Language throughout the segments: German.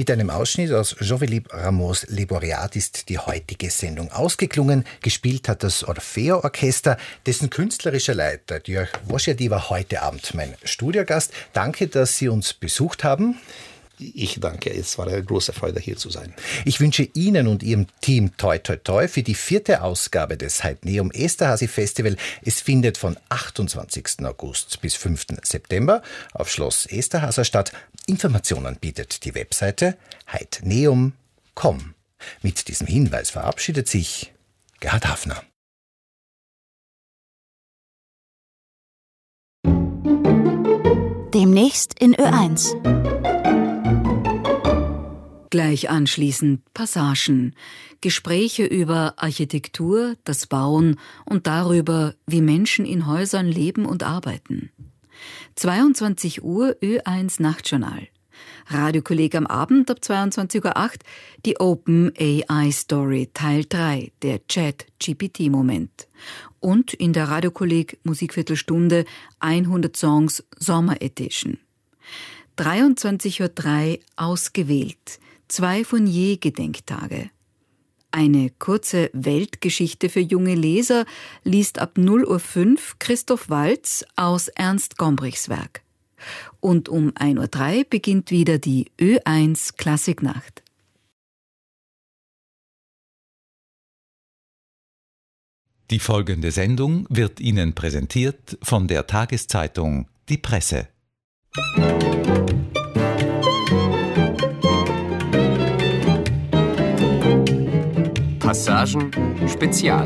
Mit einem Ausschnitt aus Jean-Philippe Rameaus Les Boreades ist die heutige Sendung ausgeklungen. Gespielt hat das Orfeo-Orchester, dessen künstlerischer Leiter György Wojtyła war heute Abend mein Studiogast. Danke, dass Sie uns besucht haben. Ich danke, es war eine große Freude, hier zu sein. Ich wünsche Ihnen und Ihrem Team toi toi toi für die 4. Ausgabe des Heidneum Esterházy Festival. Es findet von 28. August bis 5. September auf Schloss Esterházy statt. Informationen bietet die Webseite heidneum.com. Mit diesem Hinweis verabschiedet sich Gerhard Hafner. Demnächst in Ö1. Gleich anschließend Passagen, Gespräche über Architektur, das Bauen und darüber, wie Menschen in Häusern leben und arbeiten. 22 Uhr Ö1 Nachtjournal. Radiokolleg am Abend ab 22.08 Uhr die Open AI Story Teil 3, der Chat-GPT-Moment. Und in der Radiokolleg Musikviertelstunde 100 Songs Sommer Edition. 23.03 Uhr ausgewählt. 2 von je Gedenktage. Eine kurze Weltgeschichte für junge Leser liest ab 0.05 Uhr Christoph Waltz aus Ernst Gombrichs Werk. Und um 1.03 Uhr beginnt wieder die Ö1 Klassiknacht. Die folgende Sendung wird Ihnen präsentiert von der Tageszeitung Die Presse. Passagen Spezial.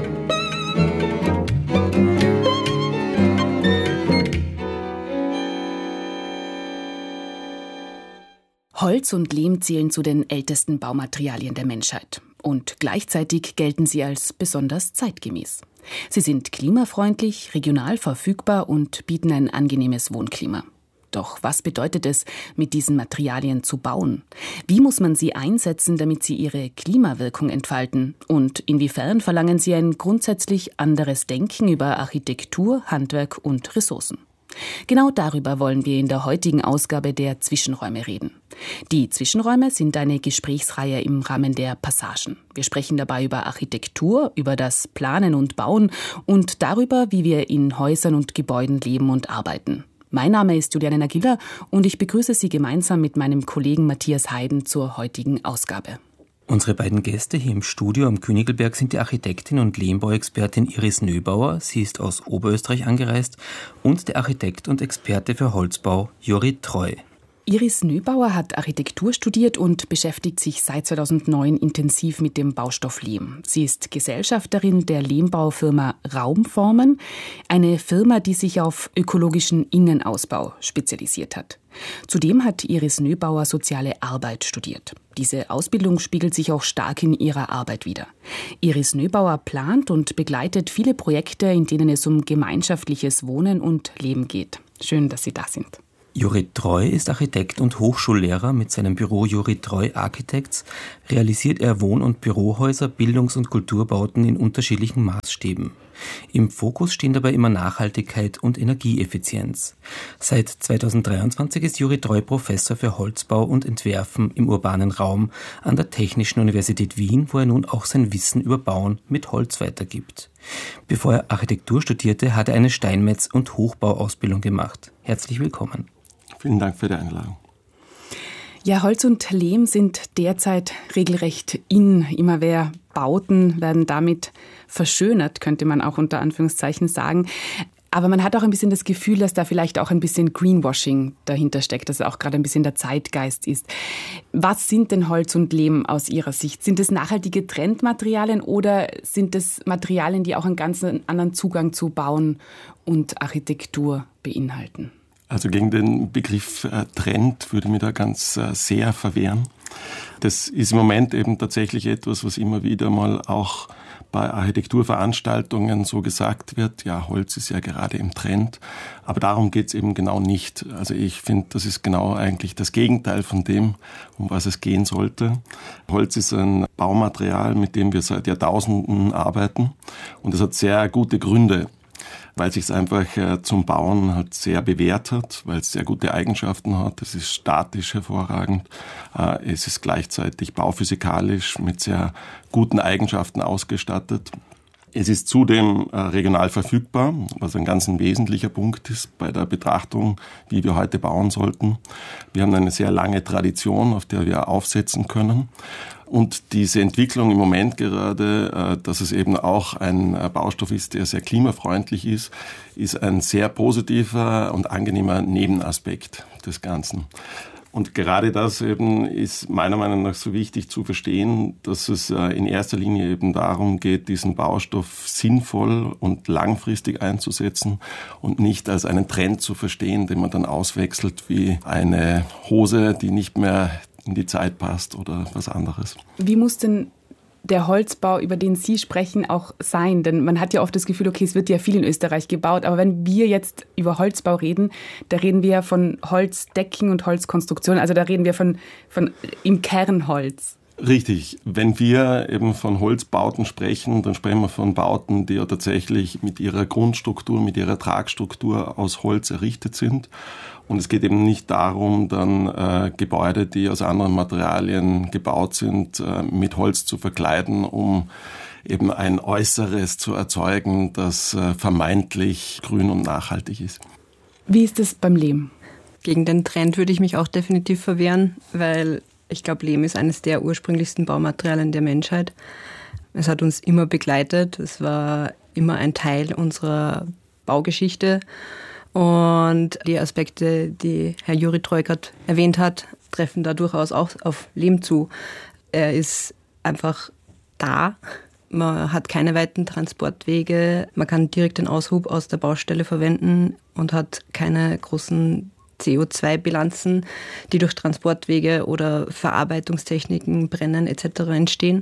Holz und Lehm zählen zu den ältesten Baumaterialien der Menschheit. Und gleichzeitig gelten sie als besonders zeitgemäß. Sie sind klimafreundlich, regional verfügbar und bieten ein angenehmes Wohnklima. Doch was bedeutet es, mit diesen Materialien zu bauen? Wie muss man sie einsetzen, damit sie ihre Klimawirkung entfalten? Und inwiefern verlangen sie ein grundsätzlich anderes Denken über Architektur, Handwerk und Ressourcen? Genau darüber wollen wir in der heutigen Ausgabe der Zwischenräume reden. Die Zwischenräume sind eine Gesprächsreihe im Rahmen der Passagen. Wir sprechen dabei über Architektur, über das Planen und Bauen und darüber, wie wir in Häusern und Gebäuden leben und arbeiten. Mein Name ist Juliane Nagilla und ich begrüße Sie gemeinsam mit meinem Kollegen Matthias Heiden zur heutigen Ausgabe. Unsere beiden Gäste hier im Studio am Königelberg sind die Architektin und Lehmbauexpertin Iris Nöbauer, sie ist aus Oberösterreich angereist, und der Architekt und Experte für Holzbau Jori Treu. Iris Nöbauer hat Architektur studiert und beschäftigt sich seit 2009 intensiv mit dem Baustoff Lehm. Sie ist Gesellschafterin der Lehmbaufirma Raumformen, eine Firma, die sich auf ökologischen Innenausbau spezialisiert hat. Zudem hat Iris Nöbauer soziale Arbeit studiert. Diese Ausbildung spiegelt sich auch stark in ihrer Arbeit wider. Iris Nöbauer plant und begleitet viele Projekte, in denen es um gemeinschaftliches Wohnen und Leben geht. Schön, dass Sie da sind. Jori Treu ist Architekt und Hochschullehrer. Mit seinem Büro Jori Treu Architects realisiert er Wohn- und Bürohäuser, Bildungs- und Kulturbauten in unterschiedlichen Maßstäben. Im Fokus stehen dabei immer Nachhaltigkeit und Energieeffizienz. Seit 2023 ist Jori Treu Professor für Holzbau und Entwerfen im urbanen Raum an der Technischen Universität Wien, wo er nun auch sein Wissen über Bauen mit Holz weitergibt. Bevor er Architektur studierte, hat er eine Steinmetz- und Hochbauausbildung gemacht. Herzlich willkommen. Vielen Dank für die Einladung. Ja, Holz und Lehm sind derzeit regelrecht in. Immer mehr Bauten werden damit verschönert, könnte man auch unter Anführungszeichen sagen. Aber man hat auch ein bisschen das Gefühl, dass da vielleicht auch ein bisschen Greenwashing dahinter steckt, dass es auch gerade ein bisschen der Zeitgeist ist. Was sind denn Holz und Lehm aus Ihrer Sicht? Sind es nachhaltige Trendmaterialien oder sind es Materialien, die auch einen ganz anderen Zugang zu Bauen und Architektur beinhalten? Also gegen den Begriff Trend würde ich mich da ganz sehr verwehren. Das ist im Moment eben tatsächlich etwas, was immer wieder mal auch bei Architekturveranstaltungen so gesagt wird. Ja, Holz ist ja gerade im Trend. Aber darum geht es eben genau nicht. Also ich finde, das ist genau eigentlich das Gegenteil von dem, um was es gehen sollte. Holz ist ein Baumaterial, mit dem wir seit Jahrtausenden arbeiten. Und das hat sehr gute Gründe. weil sich es einfach zum Bauen halt sehr bewährt hat, weil es sehr gute Eigenschaften hat. Es ist statisch hervorragend, es ist gleichzeitig bauphysikalisch mit sehr guten Eigenschaften ausgestattet. Es ist zudem regional verfügbar, was ein ganz wesentlicher Punkt ist bei der Betrachtung, wie wir heute bauen sollten. Wir haben eine sehr lange Tradition, auf der wir aufsetzen können. Und diese Entwicklung im Moment gerade, dass es eben auch ein Baustoff ist, der sehr klimafreundlich ist ein sehr positiver und angenehmer Nebenaspekt des Ganzen. Und gerade das eben ist meiner Meinung nach so wichtig zu verstehen, dass es in erster Linie eben darum geht, diesen Baustoff sinnvoll und langfristig einzusetzen und nicht als einen Trend zu verstehen, den man dann auswechselt wie eine Hose, die nicht mehr in die Zeit passt oder was anderes. Wie muss denn der Holzbau, über den Sie sprechen, auch sein? Denn man hat ja oft das Gefühl, okay, es wird ja viel in Österreich gebaut, aber wenn wir jetzt über Holzbau reden, da reden wir ja von Holzdecken und Holzkonstruktion, also da reden wir von im Kern Holz. Richtig. Wenn wir eben von Holzbauten sprechen, dann sprechen wir von Bauten, die ja tatsächlich mit ihrer Grundstruktur, mit ihrer Tragstruktur aus Holz errichtet sind. Und es geht eben nicht darum, dann Gebäude, die aus anderen Materialien gebaut sind, mit Holz zu verkleiden, um eben ein Äußeres zu erzeugen, das vermeintlich grün und nachhaltig ist. Wie ist es beim Lehm? Gegen den Trend würde ich mich auch definitiv verwehren, weil ich glaube, Lehm ist eines der ursprünglichsten Baumaterialien der Menschheit. Es hat uns immer begleitet, es war immer ein Teil unserer Baugeschichte. Und die Aspekte, die Herr Juri Treu gerade erwähnt hat, treffen da durchaus auch auf Lehm zu. Er ist einfach da. Man hat keine weiten Transportwege. Man kann direkt den Aushub aus der Baustelle verwenden und hat keine großen CO2-Bilanzen, die durch Transportwege oder Verarbeitungstechniken, Brennen etc. entstehen.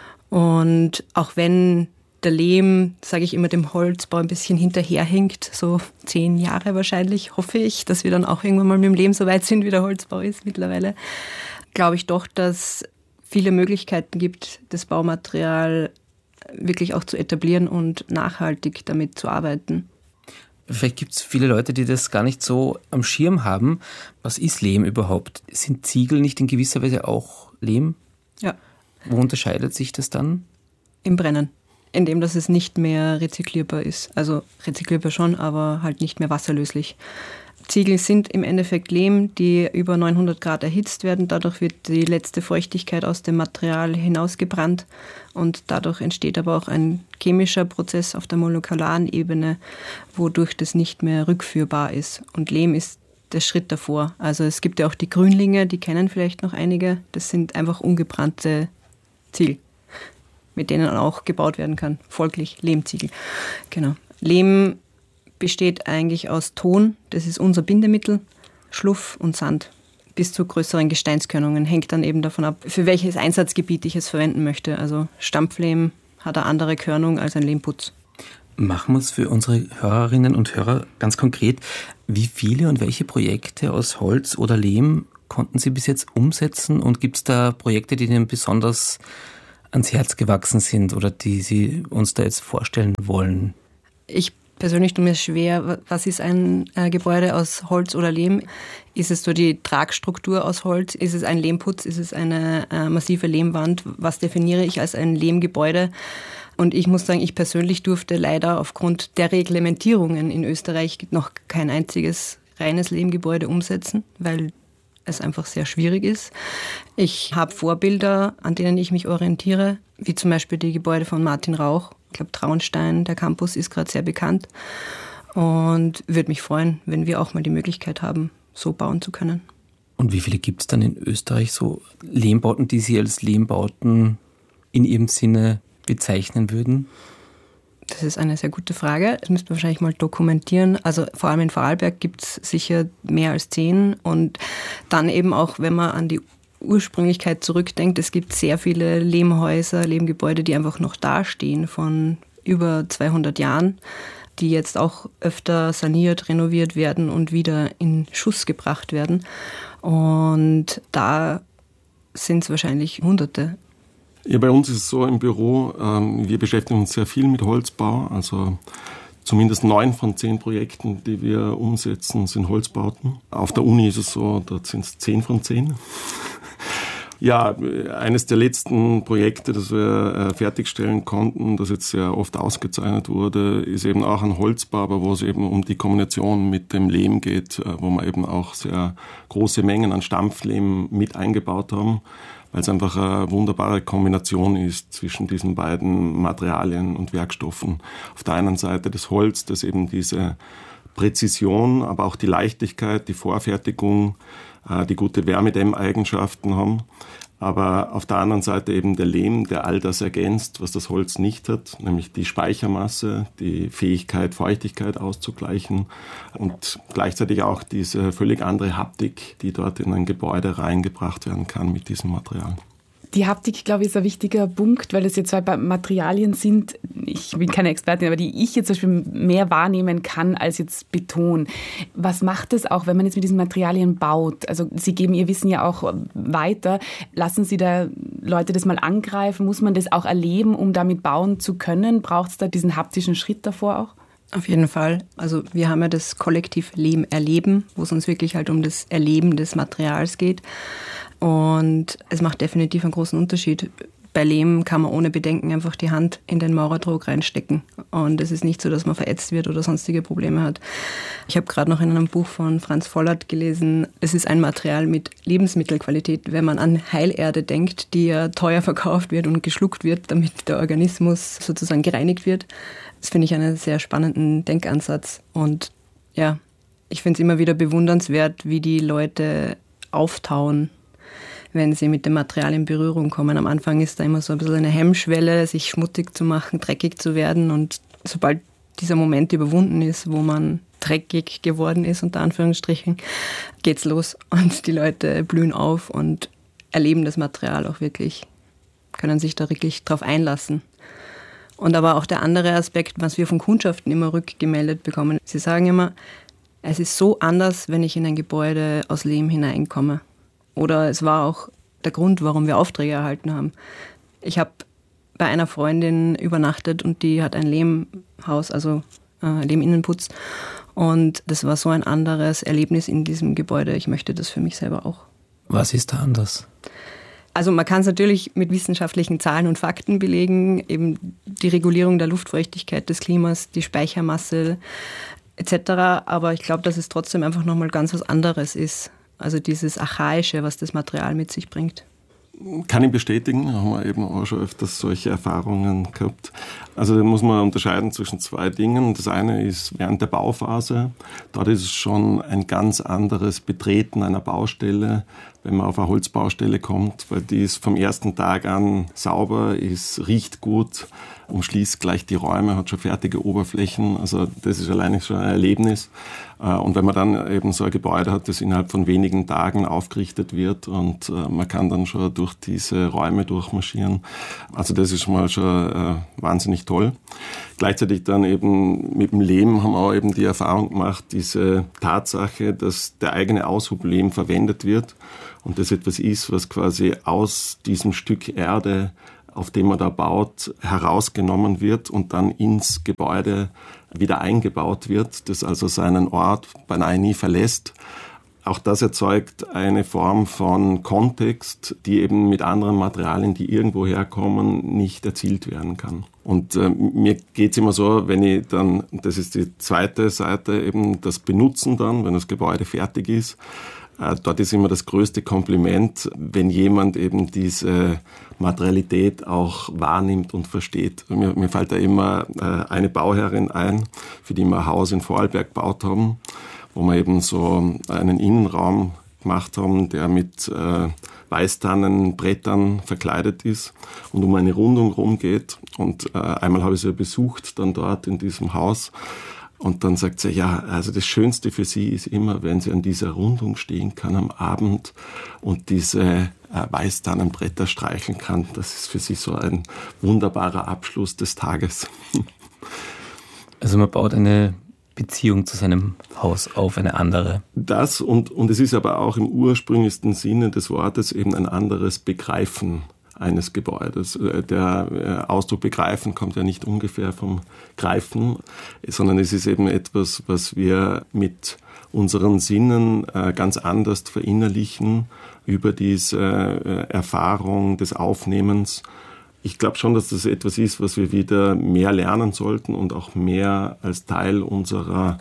Und auch wenn der Lehm, sage ich immer, dem Holzbau ein bisschen hinterherhinkt, so 10 Jahre wahrscheinlich, hoffe ich, dass wir dann auch irgendwann mal mit dem Lehm so weit sind, wie der Holzbau ist mittlerweile, glaube ich doch, dass viele Möglichkeiten gibt, das Baumaterial wirklich auch zu etablieren und nachhaltig damit zu arbeiten. Vielleicht gibt es viele Leute, die das gar nicht so am Schirm haben. Was ist Lehm überhaupt? Sind Ziegel nicht in gewisser Weise auch Lehm? Ja. Wo unterscheidet sich das dann? Im Brennen. Indem dass es nicht mehr rezyklierbar ist. Also rezyklierbar schon, aber halt nicht mehr wasserlöslich. Ziegel sind im Endeffekt Lehm, die über 900 Grad erhitzt werden. Dadurch wird die letzte Feuchtigkeit aus dem Material hinausgebrannt und dadurch entsteht aber auch ein chemischer Prozess auf der molekularen Ebene, wodurch das nicht mehr rückführbar ist. Und Lehm ist der Schritt davor. Also es gibt ja auch die Grünlinge, die kennen vielleicht noch einige. Das sind einfach ungebrannte Ziegel, mit denen auch gebaut werden kann. Folglich Lehmziegel. Genau. Lehm besteht eigentlich aus Ton, das ist unser Bindemittel, Schluff und Sand. Bis zu größeren Gesteinskörnungen hängt dann eben davon ab, für welches Einsatzgebiet ich es verwenden möchte. Also Stampflehm hat eine andere Körnung als ein Lehmputz. Machen wir es für unsere Hörerinnen und Hörer ganz konkret. Wie viele und welche Projekte aus Holz oder Lehm konnten Sie bis jetzt umsetzen? Und gibt es da Projekte, die Ihnen besonders ans Herz gewachsen sind oder die Sie uns da jetzt vorstellen wollen? Ich persönlich tue mir schwer, was ist ein Gebäude aus Holz oder Lehm? Ist es so die Tragstruktur aus Holz? Ist es ein Lehmputz? Ist es eine massive Lehmwand? Was definiere ich als ein Lehmgebäude? Und ich muss sagen, ich persönlich durfte leider aufgrund der Reglementierungen in Österreich noch kein einziges reines Lehmgebäude umsetzen, weil es einfach sehr schwierig ist. Ich habe Vorbilder, an denen ich mich orientiere, wie zum Beispiel die Gebäude von Martin Rauch. Ich glaube, Traunstein, der Campus, ist gerade sehr bekannt. Und würde mich freuen, wenn wir auch mal die Möglichkeit haben, so bauen zu können. Und wie viele gibt es dann in Österreich so Lehmbauten, die Sie als Lehmbauten in Ihrem Sinne bezeichnen würden? Das ist eine sehr gute Frage. Das müsste man wahrscheinlich mal dokumentieren. Also vor allem in Vorarlberg gibt es sicher mehr als 10. Und dann eben auch, wenn man an die Ursprünglichkeit zurückdenkt, es gibt sehr viele Lehmhäuser, Lehmgebäude, die einfach noch dastehen von über 200 Jahren, die jetzt auch öfter saniert, renoviert werden und wieder in Schuss gebracht werden. Und da sind es wahrscheinlich Hunderte. Ja, bei uns ist es so im Büro, wir beschäftigen uns sehr viel mit Holzbau. Also Zumindest 9 von 10 Projekten, die wir umsetzen, sind Holzbauten. Auf der Uni ist es so, dort sind es 10 von 10. Ja, eines der letzten Projekte, das wir fertigstellen konnten, das jetzt sehr oft ausgezeichnet wurde, ist eben auch ein Holzbau, aber wo es eben um die Kombination mit dem Lehm geht, wo wir eben auch sehr große Mengen an Stampflehm mit eingebaut haben, weil es einfach eine wunderbare Kombination ist zwischen diesen beiden Materialien und Werkstoffen. Auf der einen Seite das Holz, das eben diese Präzision, aber auch die Leichtigkeit, die Vorfertigung, die gute Wärmedämmeigenschaften haben. Aber auf der anderen Seite eben der Lehm, der all das ergänzt, was das Holz nicht hat, nämlich die Speichermasse, die Fähigkeit, Feuchtigkeit auszugleichen und gleichzeitig auch diese völlig andere Haptik, die dort in ein Gebäude reingebracht werden kann mit diesem Material. Die Haptik, glaube ich, ist ein wichtiger Punkt, weil es jetzt zwei Materialien sind, ich bin keine Expertin, aber die ich jetzt zum Beispiel mehr wahrnehmen kann als jetzt Beton. Was macht es auch, wenn man jetzt mit diesen Materialien baut? Also Sie geben Ihr Wissen ja auch weiter. Lassen Sie da Leute das mal angreifen? Muss man das auch erleben, um damit bauen zu können? Braucht es da diesen haptischen Schritt davor auch? Auf jeden Fall. Also wir haben ja das Kollektiv Lehm erleben, wo es uns wirklich halt um das Erleben des Materials geht. Und es macht definitiv einen großen Unterschied. Bei Lehm kann man ohne Bedenken einfach die Hand in den Maurertrog reinstecken. Und es ist nicht so, dass man verätzt wird oder sonstige Probleme hat. Ich habe gerade noch in einem Buch von Franz Vollert gelesen, es ist ein Material mit Lebensmittelqualität, wenn man an Heilerde denkt, die ja teuer verkauft wird und geschluckt wird, damit der Organismus sozusagen gereinigt wird. Das finde ich einen sehr spannenden Denkansatz. Und ja, ich finde es immer wieder bewundernswert, wie die Leute auftauen, wenn sie mit dem Material in Berührung kommen. Am Anfang ist da immer so ein bisschen eine Hemmschwelle, sich schmutzig zu machen, dreckig zu werden. Und sobald dieser Moment überwunden ist, wo man dreckig geworden ist, unter Anführungsstrichen, geht's los. Und die Leute blühen auf und erleben das Material auch wirklich, können sich da wirklich drauf einlassen. Und aber auch der andere Aspekt, was wir von Kundschaften immer rückgemeldet bekommen. Sie sagen immer, es ist so anders, wenn ich in ein Gebäude aus Lehm hineinkomme. Oder es war auch der Grund, warum wir Aufträge erhalten haben. Ich habe bei einer Freundin übernachtet und die hat ein Lehmhaus, also Lehminnenputz. Und das war so ein anderes Erlebnis in diesem Gebäude. Ich möchte das für mich selber auch. Was ist da anders? Also man kann es natürlich mit wissenschaftlichen Zahlen und Fakten belegen, eben die Regulierung der Luftfeuchtigkeit des Klimas, die Speichermasse etc. Aber ich glaube, dass es trotzdem einfach nochmal ganz was anderes ist. Also dieses Archaische, was das Material mit sich bringt. Kann ich bestätigen, haben wir eben auch schon öfters solche Erfahrungen gehabt. Also da muss man unterscheiden zwischen zwei Dingen. Das eine ist während der Bauphase. Dort ist es schon ein ganz anderes Betreten einer Baustelle, wenn man auf eine Holzbaustelle kommt, weil die ist vom ersten Tag an sauber, riecht gut, umschließt gleich die Räume, hat schon fertige Oberflächen. Also das ist alleine schon ein Erlebnis. Und wenn man dann eben so ein Gebäude hat, das innerhalb von wenigen Tagen aufgerichtet wird und man kann dann schon durch diese Räume durchmarschieren. Also das ist mal schon wahnsinnig toll. Gleichzeitig dann eben mit dem Lehm haben wir auch eben die Erfahrung gemacht, diese Tatsache, dass der eigene Aushublehm verwendet wird und das etwas ist, was quasi aus diesem Stück Erde, auf dem man da baut, herausgenommen wird und dann ins Gebäude wieder eingebaut wird, das also seinen Ort beinahe nie verlässt. Auch das erzeugt eine Form von Kontext, die eben mit anderen Materialien, die irgendwo herkommen, nicht erzielt werden kann. Und mir geht's immer so, wenn ich dann, das ist die zweite Seite, eben das Benutzen dann, wenn das Gebäude fertig ist, dort ist immer das größte Kompliment, wenn jemand eben diese Materialität auch wahrnimmt und versteht. Mir fällt da immer eine Bauherrin ein, für die wir ein Haus in Vorarlberg gebaut haben, wo wir eben so einen Innenraum gemacht haben, der mit Weißtannenbrettern verkleidet ist und um eine Rundung rumgeht. Und einmal habe ich sie besucht, dann dort in diesem Haus. Und dann sagt sie, ja, also das Schönste für sie ist immer, wenn sie an dieser Rundung stehen kann am Abend und diese Weißtannenbretter streicheln kann. Das ist für sie so ein wunderbarer Abschluss des Tages. Also man baut eine Beziehung zu seinem Haus auf, eine andere. Das und es ist aber auch im ursprünglichsten Sinne des Wortes eben ein anderes Begreifen eines Gebäudes. Der Ausdruck begreifen kommt ja nicht ungefähr vom Greifen, sondern es ist eben etwas, was wir mit unseren Sinnen ganz anders verinnerlichen über diese Erfahrung des Aufnehmens. Ich glaube schon, dass das etwas ist, was wir wieder mehr lernen sollten und auch mehr als Teil unseres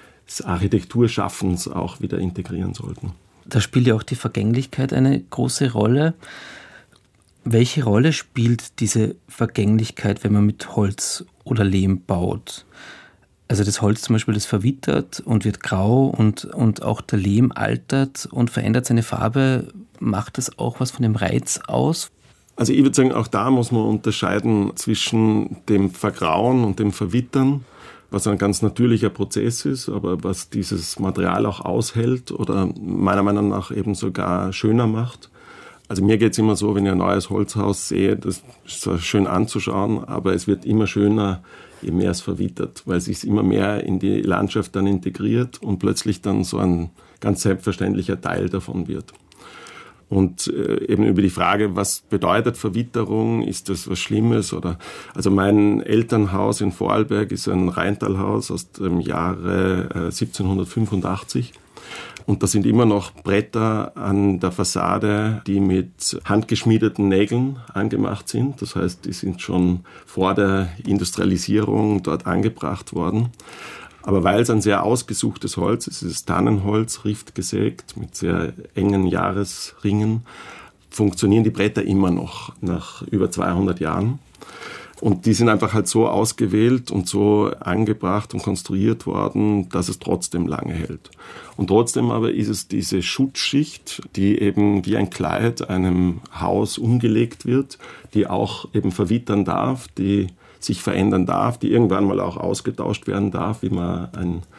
Architekturschaffens auch wieder integrieren sollten. Da spielt ja auch die Vergänglichkeit eine große Rolle. Welche Rolle spielt diese Vergänglichkeit, wenn man mit Holz oder Lehm baut? Also das Holz zum Beispiel, das verwittert und wird grau und auch der Lehm altert und verändert seine Farbe. Macht das auch was von dem Reiz aus? Also ich würde sagen, auch da muss man unterscheiden zwischen dem Vergrauen und dem Verwittern, was ein ganz natürlicher Prozess ist, aber was dieses Material auch aushält oder meiner Meinung nach eben sogar schöner macht. Also mir geht es immer so, wenn ich ein neues Holzhaus sehe, das ist zwar schön anzuschauen, aber es wird immer schöner, je mehr es verwittert, weil es sich immer mehr in die Landschaft dann integriert und plötzlich dann so ein ganz selbstverständlicher Teil davon wird. Und eben über die Frage, was bedeutet Verwitterung, ist das was Schlimmes? Also mein Elternhaus in Vorarlberg ist ein Rheintalhaus aus dem Jahre 1785. Und da sind immer noch Bretter an der Fassade, die mit handgeschmiedeten Nägeln angemacht sind. Das heißt, die sind schon vor der Industrialisierung dort angebracht worden. Aber weil es ein sehr ausgesuchtes Holz ist, es ist Tannenholz, riftgesägt mit sehr engen Jahresringen, funktionieren die Bretter immer noch nach über 200 Jahren. Und die sind einfach halt so ausgewählt und so angebracht und konstruiert worden, dass es trotzdem lange hält. Und trotzdem aber ist es diese Schutzschicht, die eben wie ein Kleid einem Haus umgelegt wird, die auch eben verwittern darf, die sich verändern darf, die irgendwann mal auch ausgetauscht werden darf, wie man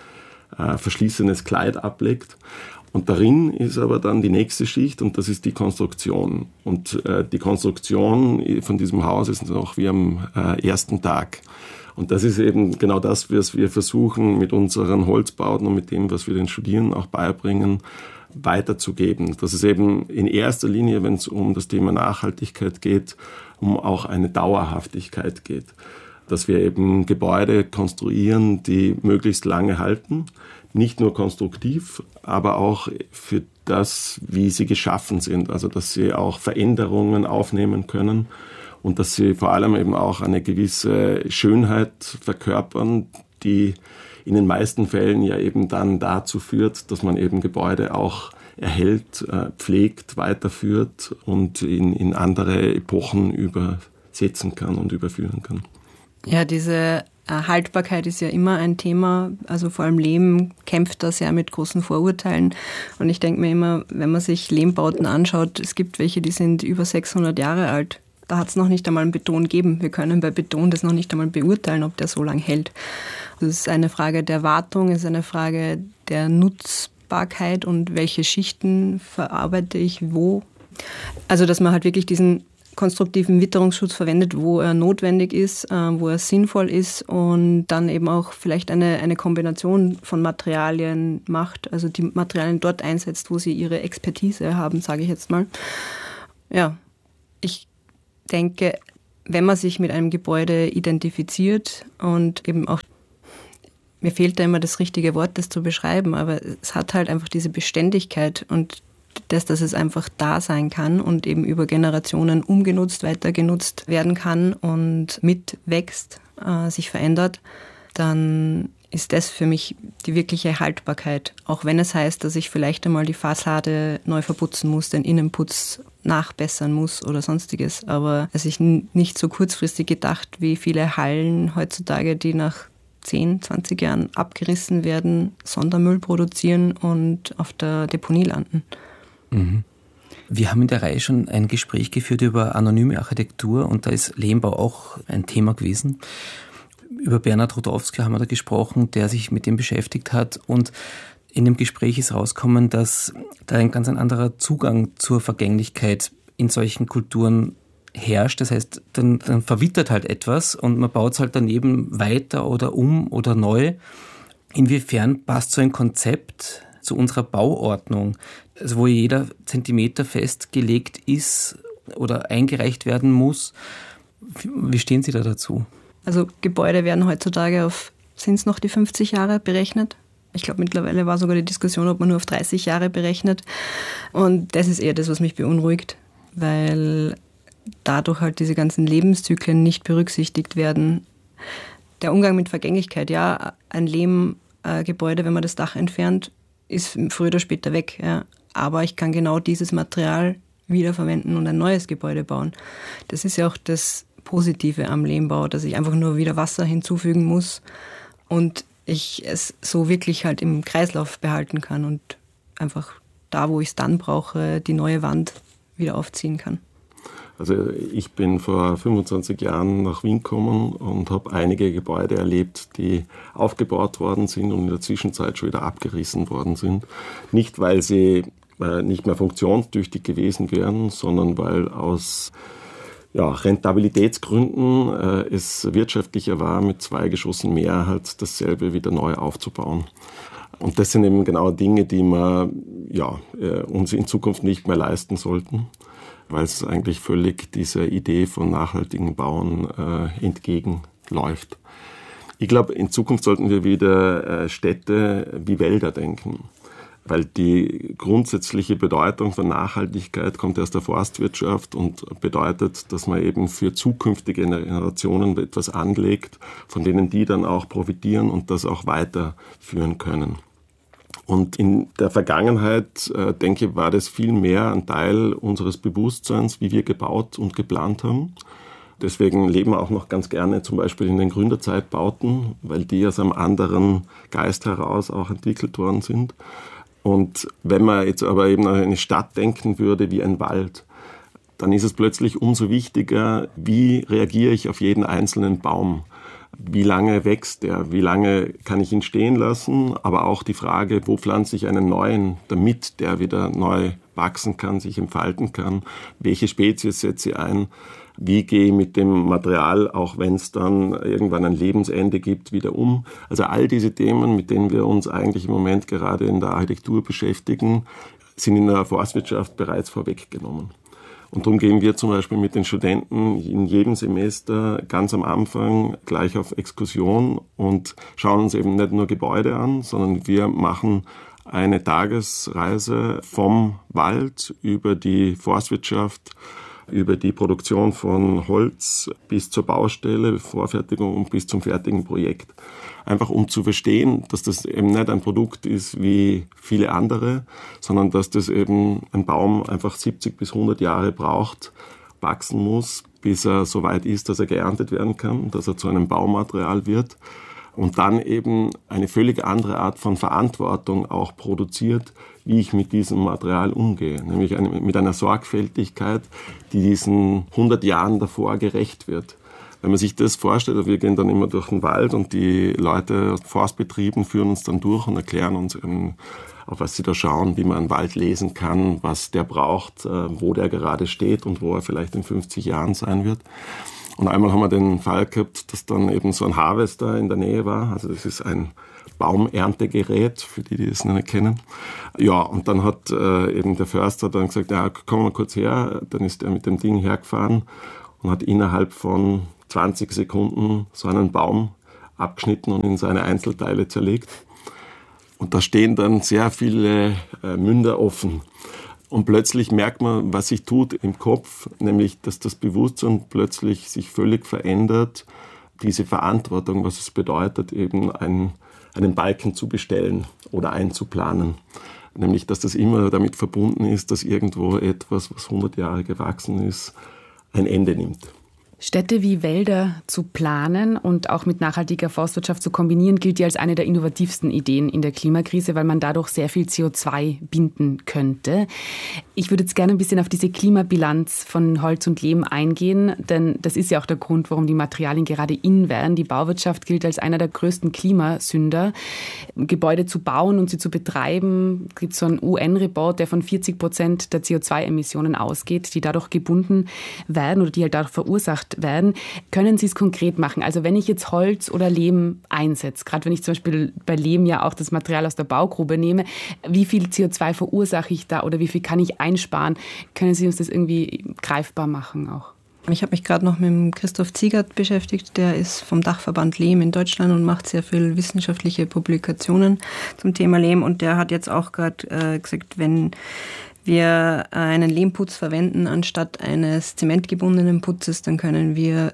ein verschließenes Kleid ablegt. Und darin ist aber dann die nächste Schicht und das ist die Konstruktion. Und die Konstruktion von diesem Haus ist noch wie am ersten Tag. Und das ist eben genau das, was wir versuchen mit unseren Holzbauten und mit dem, was wir den Studierenden auch beibringen, weiterzugeben. Dass es eben in erster Linie, wenn es um das Thema Nachhaltigkeit geht, um auch eine Dauerhaftigkeit geht. Dass wir eben Gebäude konstruieren, die möglichst lange halten, nicht nur konstruktiv, aber auch für das, wie sie geschaffen sind. Also dass sie auch Veränderungen aufnehmen können und dass sie vor allem eben auch eine gewisse Schönheit verkörpern, die in den meisten Fällen ja eben dann dazu führt, dass man eben Gebäude auch erhält, pflegt, weiterführt und in andere Epochen übersetzen kann und überführen kann. Ja, diese Haltbarkeit ist ja immer ein Thema, also vor allem Lehm kämpft da sehr mit großen Vorurteilen und ich denke mir immer, wenn man sich Lehmbauten anschaut, es gibt welche, die sind über 600 Jahre alt. Da hat es noch nicht einmal einen Beton gegeben. Wir können bei Beton das noch nicht einmal beurteilen, ob der so lang hält. Das ist eine Frage der Wartung, es ist eine Frage der Nutzbarkeit und welche Schichten verarbeite ich wo. Also dass man halt wirklich diesen konstruktiven Witterungsschutz verwendet, wo er notwendig ist, wo er sinnvoll ist und dann eben auch vielleicht eine Kombination von Materialien macht, also die Materialien dort einsetzt, wo sie ihre Expertise haben, sage ich jetzt mal. Ja, ich denke, wenn man sich mit einem Gebäude identifiziert und eben auch, mir fehlt da immer das richtige Wort, das zu beschreiben, aber es hat halt einfach diese Beständigkeit und dass es einfach da sein kann und eben über Generationen umgenutzt, weitergenutzt werden kann und mitwächst, sich verändert, dann ist das für mich die wirkliche Haltbarkeit. Auch wenn es heißt, dass ich vielleicht einmal die Fassade neu verputzen muss, den Innenputz nachbessern muss oder sonstiges. Aber es ist nicht so kurzfristig gedacht, wie viele Hallen heutzutage, die nach 10, 20 Jahren abgerissen werden, Sondermüll produzieren und auf der Deponie landen. Mhm. Wir haben in der Reihe schon ein Gespräch geführt über anonyme Architektur und da ist Lehmbau auch ein Thema gewesen. Über Bernhard Rudowski haben wir da gesprochen, der sich mit dem beschäftigt hat und in dem Gespräch ist rausgekommen, dass da ein ganz anderer Zugang zur Vergänglichkeit in solchen Kulturen herrscht. Das heißt, dann verwittert halt etwas und man baut es halt daneben weiter oder um oder neu. Inwiefern passt so ein Konzept zu unserer Bauordnung, also wo jeder Zentimeter festgelegt ist oder eingereicht werden muss. Wie stehen Sie da dazu? Also Gebäude werden heutzutage auf, sind es noch die 50 Jahre berechnet? Ich glaube, mittlerweile war sogar die Diskussion, ob man nur auf 30 Jahre berechnet. Und das ist eher das, was mich beunruhigt, weil dadurch halt diese ganzen Lebenszyklen nicht berücksichtigt werden. Der Umgang mit Vergänglichkeit, ja, ein Lehmgebäude, wenn man das Dach entfernt, ist früher oder später weg. Ja. Aber ich kann genau dieses Material wiederverwenden und ein neues Gebäude bauen. Das ist ja auch das Positive am Lehmbau, dass ich einfach nur wieder Wasser hinzufügen muss und ich es so wirklich halt im Kreislauf behalten kann und einfach da, wo ich es dann brauche, die neue Wand wieder aufziehen kann. Also ich bin vor 25 Jahren nach Wien gekommen und habe einige Gebäude erlebt, die aufgebaut worden sind und in der Zwischenzeit schon wieder abgerissen worden sind. Nicht, weil sie nicht mehr funktionstüchtig gewesen wären, sondern weil aus Rentabilitätsgründen es wirtschaftlicher war, mit 2 Geschossen mehr halt dasselbe wieder neu aufzubauen. Und das sind eben genau Dinge, die wir uns in Zukunft nicht mehr leisten sollten, weil es eigentlich völlig dieser Idee von nachhaltigen Bauen entgegenläuft. Ich glaube, in Zukunft sollten wir wieder Städte wie Wälder denken, weil die grundsätzliche Bedeutung von Nachhaltigkeit kommt aus der Forstwirtschaft und bedeutet, dass man eben für zukünftige Generationen etwas anlegt, von denen die dann auch profitieren und das auch weiterführen können. Und in der Vergangenheit, denke ich, war das viel mehr ein Teil unseres Bewusstseins, wie wir gebaut und geplant haben. Deswegen leben wir auch noch ganz gerne zum Beispiel in den Gründerzeitbauten, weil die aus einem anderen Geist heraus auch entwickelt worden sind. Und wenn man jetzt aber eben an eine Stadt denken würde wie ein Wald, dann ist es plötzlich umso wichtiger, wie reagiere ich auf jeden einzelnen Baum. Wie lange wächst der? Wie lange kann ich ihn stehen lassen? Aber auch die Frage, wo pflanze ich einen neuen, damit der wieder neu wachsen kann, sich entfalten kann? Welche Spezies setze ich ein? Wie gehe ich mit dem Material, auch wenn es dann irgendwann ein Lebensende gibt, wieder um? Also all diese Themen, mit denen wir uns eigentlich im Moment gerade in der Architektur beschäftigen, sind in der Forstwirtschaft bereits vorweggenommen. Und darum gehen wir zum Beispiel mit den Studenten in jedem Semester ganz am Anfang gleich auf Exkursion und schauen uns eben nicht nur Gebäude an, sondern wir machen eine Tagesreise vom Wald über die Forstwirtschaft, über die Produktion von Holz bis zur Baustelle, Vorfertigung und bis zum fertigen Projekt. Einfach um zu verstehen, dass das eben nicht ein Produkt ist wie viele andere, sondern dass das eben ein Baum einfach 70 bis 100 Jahre braucht, wachsen muss, bis er so weit ist, dass er geerntet werden kann, dass er zu einem Baumaterial wird und dann eben eine völlig andere Art von Verantwortung auch produziert, wie ich mit diesem Material umgehe. Nämlich mit einer Sorgfältigkeit, die diesen 100 Jahren davor gerecht wird. Wenn man sich das vorstellt, wir gehen dann immer durch den Wald und die Leute aus Forstbetrieben führen uns dann durch und erklären uns eben, auf was sie da schauen, wie man einen Wald lesen kann, was der braucht, wo der gerade steht und wo er vielleicht in 50 Jahren sein wird. Und einmal haben wir den Fall gehabt, dass dann eben so ein Harvester in der Nähe war. Also das ist ein Baumerntegerät, für die das nicht kennen. Ja, und dann hat eben der Förster dann gesagt, ja, komm mal kurz her. Dann ist er mit dem Ding hergefahren und hat innerhalb von 20 Sekunden so einen Baum abgeschnitten und in seine Einzelteile zerlegt. Und da stehen dann sehr viele Münder offen. Und plötzlich merkt man, was sich tut im Kopf, nämlich, dass das Bewusstsein plötzlich sich völlig verändert. Diese Verantwortung, was es bedeutet, eben einen Balken zu bestellen oder einzuplanen. Nämlich, dass das immer damit verbunden ist, dass irgendwo etwas, was 100 Jahre gewachsen ist, ein Ende nimmt. Städte wie Wälder zu planen und auch mit nachhaltiger Forstwirtschaft zu kombinieren, gilt ja als eine der innovativsten Ideen in der Klimakrise, weil man dadurch sehr viel CO2 binden könnte. Ich würde jetzt gerne ein bisschen auf diese Klimabilanz von Holz und Lehm eingehen, denn das ist ja auch der Grund, warum die Materialien gerade in werden. Die Bauwirtschaft gilt als einer der größten Klimasünder. Gebäude zu bauen und sie zu betreiben, gibt es so einen UN-Report, der von 40% der CO2-Emissionen ausgeht, die dadurch gebunden werden oder die halt dadurch verursacht gemacht werden. Können Sie es konkret machen? Also wenn ich jetzt Holz oder Lehm einsetze, gerade wenn ich zum Beispiel bei Lehm ja auch das Material aus der Baugrube nehme, wie viel CO2 verursache ich da oder wie viel kann ich einsparen? Können Sie uns das irgendwie greifbar machen auch? Ich habe mich gerade noch mit dem Christoph Ziegert beschäftigt, der ist vom Dachverband Lehm in Deutschland und macht sehr viel wissenschaftliche Publikationen zum Thema Lehm. Und der hat jetzt auch gerade gesagt, wenn wir einen Lehmputz verwenden anstatt eines zementgebundenen Putzes, dann können wir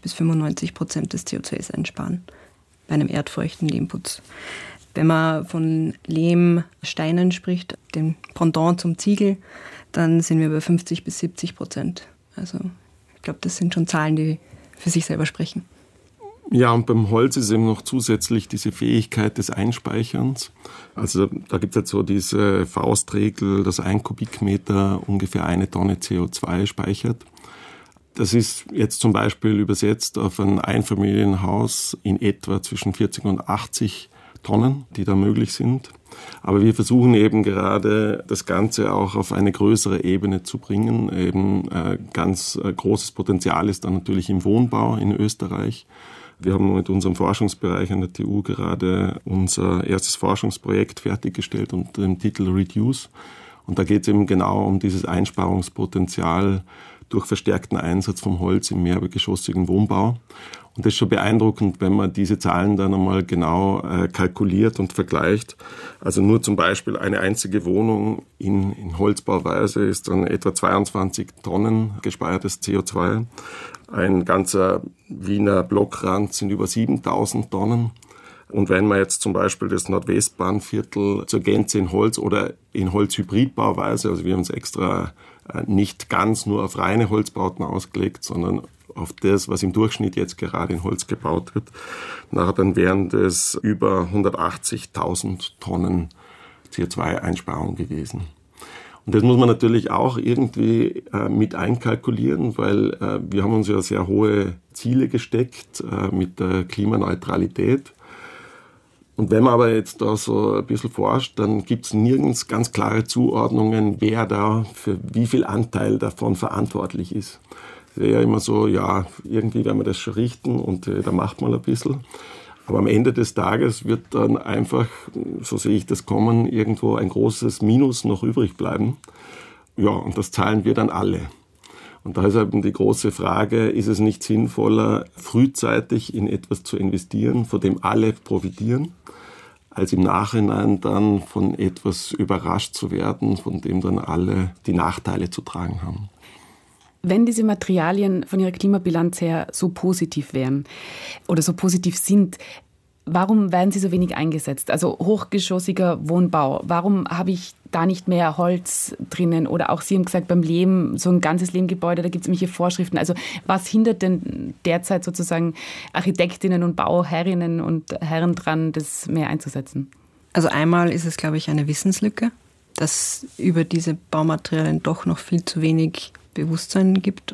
90-95% des CO2s einsparen bei einem erdfeuchten Lehmputz. Wenn man von Lehmsteinen spricht, dem Pendant zum Ziegel, dann sind wir bei 50-70%. Also ich glaube, das sind schon Zahlen, die für sich selber sprechen. Ja, und beim Holz ist eben noch zusätzlich diese Fähigkeit des Einspeicherns. Also da gibt es jetzt so diese Faustregel, dass 1 Kubikmeter ungefähr 1 Tonne CO2 speichert. Das ist jetzt zum Beispiel übersetzt auf ein Einfamilienhaus in etwa zwischen 40 und 80 Tonnen, die da möglich sind. Aber wir versuchen eben gerade das Ganze auch auf eine größere Ebene zu bringen. Eben ganz großes Potenzial ist dann natürlich im Wohnbau in Österreich. Wir haben mit unserem Forschungsbereich an der TU gerade unser erstes Forschungsprojekt fertiggestellt unter dem Titel Reduce. Und da geht es eben genau um dieses Einsparungspotenzial durch verstärkten Einsatz vom Holz im mehrgeschossigen Wohnbau. Und das ist schon beeindruckend, wenn man diese Zahlen dann einmal genau kalkuliert und vergleicht. Also nur zum Beispiel eine einzige Wohnung in Holzbauweise ist dann etwa 22 Tonnen gespeichertes CO2. Ein ganzer Wiener Blockrand sind über 7000 Tonnen. Und wenn man jetzt zum Beispiel das Nordwestbahnviertel zur Gänze in Holz oder in Holzhybridbauweise, also wir haben es extra nicht ganz nur auf reine Holzbauten ausgelegt, sondern auf das, was im Durchschnitt jetzt gerade in Holz gebaut wird, nachher dann wären das über 180.000 Tonnen CO2-Einsparung gewesen. Und das muss man natürlich auch irgendwie mit einkalkulieren, weil wir haben uns ja sehr hohe Ziele gesteckt mit der Klimaneutralität. Und wenn man aber jetzt da so ein bisschen forscht, dann gibt es nirgends ganz klare Zuordnungen, wer da für wie viel Anteil davon verantwortlich ist. Es wäre ja immer so, ja, irgendwie werden wir das schon richten und da macht man ein bisschen. Aber am Ende des Tages wird dann einfach, so sehe ich das kommen, irgendwo ein großes Minus noch übrig bleiben. Ja, und das zahlen wir dann alle. Und da ist eben die große Frage, ist es nicht sinnvoller, frühzeitig in etwas zu investieren, von dem alle profitieren, als im Nachhinein dann von etwas überrascht zu werden, von dem dann alle die Nachteile zu tragen haben. Wenn diese Materialien von ihrer Klimabilanz her so positiv wären oder so positiv sind, warum werden sie so wenig eingesetzt? Also hochgeschossiger Wohnbau, warum habe ich da nicht mehr Holz drinnen? Oder auch Sie haben gesagt, beim Lehm, so ein ganzes Lehmgebäude, da gibt es irgendwelche Vorschriften. Also was hindert denn derzeit sozusagen Architektinnen und Bauherrinnen und Herren dran, das mehr einzusetzen? Also einmal ist es, glaube ich, eine Wissenslücke, dass über diese Baumaterialien doch noch viel zu wenig Bewusstsein gibt,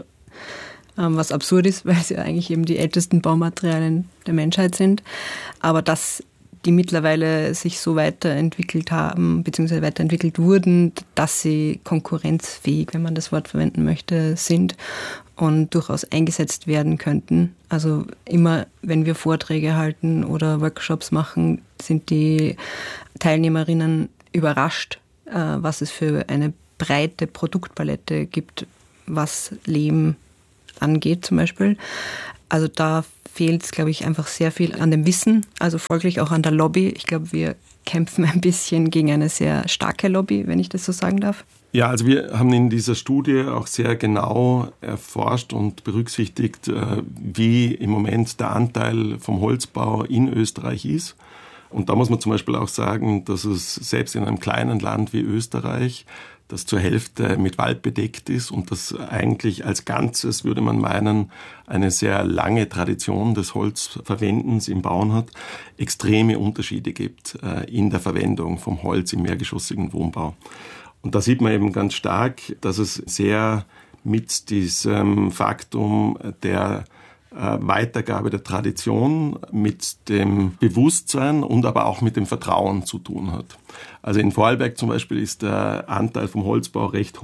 was absurd ist, weil es ja eigentlich eben die ältesten Baumaterialien der Menschheit sind. Aber dass die mittlerweile sich so weiterentwickelt haben, beziehungsweise weiterentwickelt wurden, dass sie konkurrenzfähig, wenn man das Wort verwenden möchte, sind und durchaus eingesetzt werden könnten. Also immer, wenn wir Vorträge halten oder Workshops machen, sind die Teilnehmerinnen überrascht, was es für eine breite Produktpalette gibt, was Lehm angeht zum Beispiel. Also da fehlt es, glaube ich, einfach sehr viel an dem Wissen, also folglich auch an der Lobby. Ich glaube, wir kämpfen ein bisschen gegen eine sehr starke Lobby, wenn ich das so sagen darf. Ja, also wir haben in dieser Studie auch sehr genau erforscht und berücksichtigt, wie im Moment der Anteil vom Holzbau in Österreich ist. Und da muss man zum Beispiel auch sagen, dass es selbst in einem kleinen Land wie Österreich, das zur Hälfte mit Wald bedeckt ist und das eigentlich als Ganzes, würde man meinen, eine sehr lange Tradition des Holzverwendens im Bauen hat, extreme Unterschiede gibt in der Verwendung vom Holz im mehrgeschossigen Wohnbau. Und da sieht man eben ganz stark, dass es sehr mit diesem Faktum der Weitergabe der Tradition, mit dem Bewusstsein und aber auch mit dem Vertrauen zu tun hat. Also in Vorarlberg zum Beispiel ist der Anteil vom Holzbau recht hoch.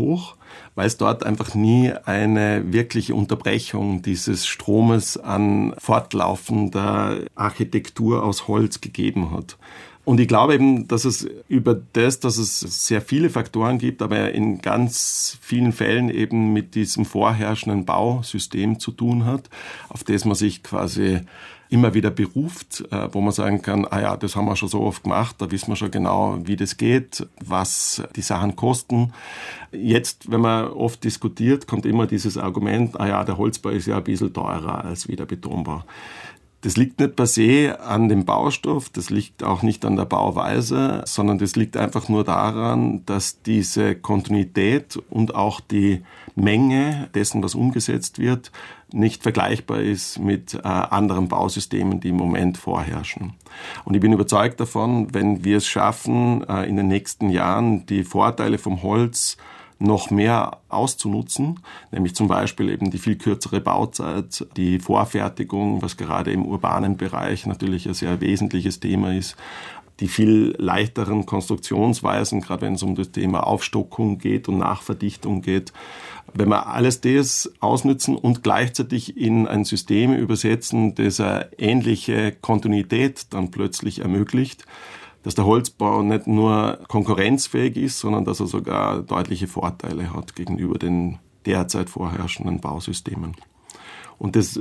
weil es dort einfach nie eine wirkliche Unterbrechung dieses Stromes an fortlaufender Architektur aus Holz gegeben hat. Und ich glaube eben, dass es dass es sehr viele Faktoren gibt, aber in ganz vielen Fällen eben mit diesem vorherrschenden Bausystem zu tun hat, auf das man sich quasi immer wieder beruft, wo man sagen kann, das haben wir schon so oft gemacht, da wissen wir schon genau, wie das geht, was die Sachen kosten. Jetzt, wenn man oft diskutiert, kommt immer dieses Argument, der Holzbau ist ja ein bisschen teurer als wie der Betonbau. Das liegt nicht per se an dem Baustoff, das liegt auch nicht an der Bauweise, sondern das liegt einfach nur daran, dass diese Kontinuität und auch die Menge dessen, was umgesetzt wird, nicht vergleichbar ist mit anderen Bausystemen, die im Moment vorherrschen. Und ich bin überzeugt davon, wenn wir es schaffen, in den nächsten Jahren die Vorteile vom Holz noch mehr auszunutzen, nämlich zum Beispiel eben die viel kürzere Bauzeit, die Vorfertigung, was gerade im urbanen Bereich natürlich ein sehr wesentliches Thema ist, die viel leichteren Konstruktionsweisen, gerade wenn es um das Thema Aufstockung geht und Nachverdichtung geht. Wenn wir alles das ausnutzen und gleichzeitig in ein System übersetzen, das eine ähnliche Kontinuität dann plötzlich ermöglicht, dass der Holzbau nicht nur konkurrenzfähig ist, sondern dass er sogar deutliche Vorteile hat gegenüber den derzeit vorherrschenden Bausystemen. Und das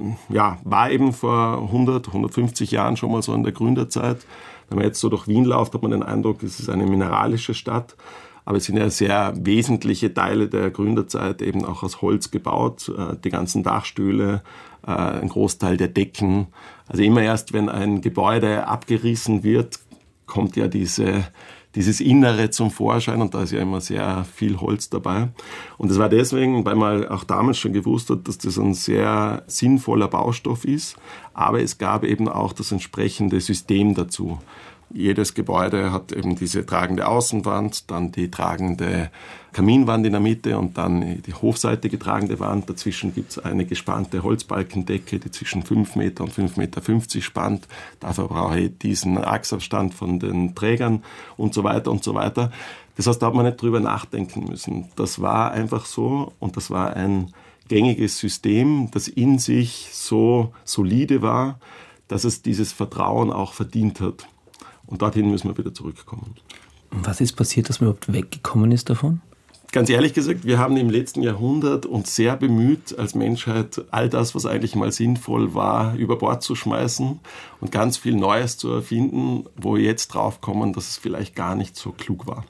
war eben vor 100, 150 Jahren schon mal so in der Gründerzeit. Wenn man jetzt so durch Wien läuft, hat man den Eindruck, es ist eine mineralische Stadt. Aber es sind ja sehr wesentliche Teile der Gründerzeit eben auch aus Holz gebaut. Die ganzen Dachstühle, ein Großteil der Decken. Also immer erst, wenn ein Gebäude abgerissen wird, kommt ja dieses Innere zum Vorschein und da ist ja immer sehr viel Holz dabei. Und das war deswegen, weil man auch damals schon gewusst hat, dass das ein sehr sinnvoller Baustoff ist, aber es gab eben auch das entsprechende System dazu. Jedes Gebäude hat eben diese tragende Außenwand, dann die tragende Kaminwand in der Mitte und dann die hofseitige tragende Wand. Dazwischen gibt es eine gespannte Holzbalkendecke, die zwischen 5 Meter und 5,50 Meter spannt. Dafür brauche ich diesen Achsabstand von den Trägern und so weiter und so weiter. Das heißt, da hat man nicht drüber nachdenken müssen. Das war einfach so und das war ein gängiges System, das in sich so solide war, dass es dieses Vertrauen auch verdient hat. Und dorthin müssen wir wieder zurückkommen. Und was ist passiert, dass man überhaupt weggekommen ist davon? Ganz ehrlich gesagt, wir haben im letzten Jahrhundert uns sehr bemüht, als Menschheit all das, was eigentlich mal sinnvoll war, über Bord zu schmeißen und ganz viel Neues zu erfinden, wo wir jetzt draufkommen, dass es vielleicht gar nicht so klug war.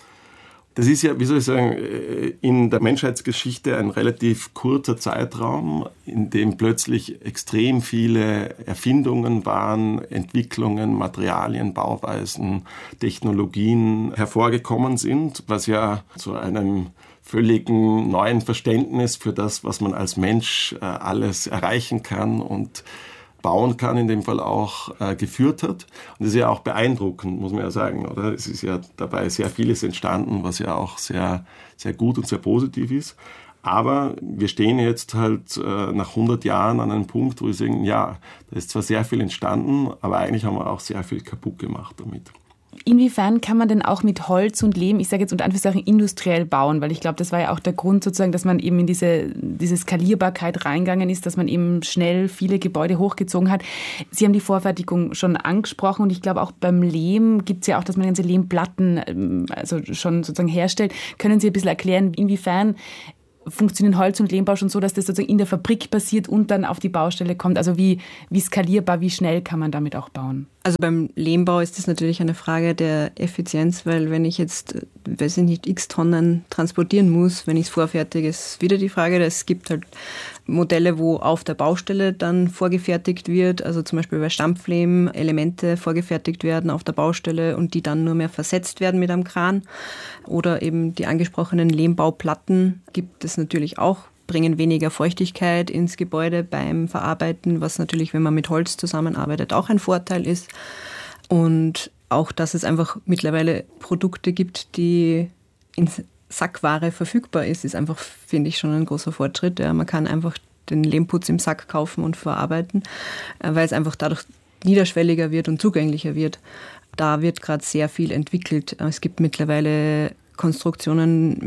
Das ist ja, wie soll ich sagen, in der Menschheitsgeschichte ein relativ kurzer Zeitraum, in dem plötzlich extrem viele Erfindungen waren, Entwicklungen, Materialien, Bauweisen, Technologien hervorgekommen sind, was ja zu einem völligen neuen Verständnis für das, was man als Mensch alles erreichen kann und bauen kann, in dem Fall auch geführt hat. Und das ist ja auch beeindruckend, muss man ja sagen, oder? Es ist ja dabei sehr vieles entstanden, was ja auch sehr, sehr gut und sehr positiv ist. Aber wir stehen jetzt halt nach 100 Jahren an einem Punkt, wo wir sagen, ja, da ist zwar sehr viel entstanden, aber eigentlich haben wir auch sehr viel kaputt gemacht damit. Inwiefern kann man denn auch mit Holz und Lehm, ich sage jetzt unter Anführungszeichen, industriell bauen? Weil ich glaube, das war ja auch der Grund sozusagen, dass man eben in diese Skalierbarkeit reingegangen ist, dass man eben schnell viele Gebäude hochgezogen hat. Sie haben die Vorfertigung schon angesprochen und ich glaube auch beim Lehm gibt es ja auch, dass man ganze Lehmplatten also schon sozusagen herstellt. Können Sie ein bisschen erklären, inwiefern funktionieren Holz- und Lehmbau schon so, dass das sozusagen in der Fabrik passiert und dann auf die Baustelle kommt? Also wie skalierbar, wie schnell kann man damit auch bauen? Also beim Lehmbau ist das natürlich eine Frage der Effizienz, weil wenn ich jetzt, weiß ich nicht, x Tonnen transportieren muss, wenn ich es vorfertige, ist wieder die Frage, es gibt halt Modelle, wo auf der Baustelle dann vorgefertigt wird, also zum Beispiel bei Stampflehm Elemente vorgefertigt werden auf der Baustelle und die dann nur mehr versetzt werden mit einem Kran. Oder eben die angesprochenen Lehmbauplatten gibt es natürlich auch, bringen weniger Feuchtigkeit ins Gebäude beim Verarbeiten, was natürlich, wenn man mit Holz zusammenarbeitet, auch ein Vorteil ist. Und auch, dass es einfach mittlerweile Produkte gibt, die in Sackware verfügbar ist einfach, finde ich, schon ein großer Fortschritt. Ja, man kann einfach den Lehmputz im Sack kaufen und verarbeiten, weil es einfach dadurch niederschwelliger wird und zugänglicher wird. Da wird gerade sehr viel entwickelt. Es gibt mittlerweile Konstruktionen